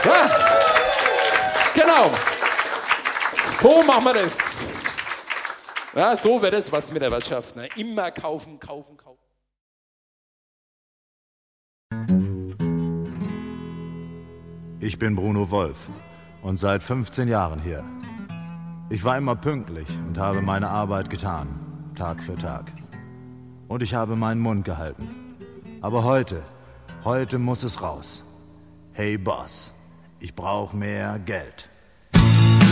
Ja, genau. So machen wir das. Ja, so wird es was mit der Wirtschaft. Ne? Immer kaufen, kaufen, kaufen. Ich bin Bruno Wolf und seit 15 Jahren hier. Ich war immer pünktlich und habe meine Arbeit getan, Tag für Tag. Und ich habe meinen Mund gehalten. Aber heute muss es raus. Hey Boss, ich brauche mehr Geld.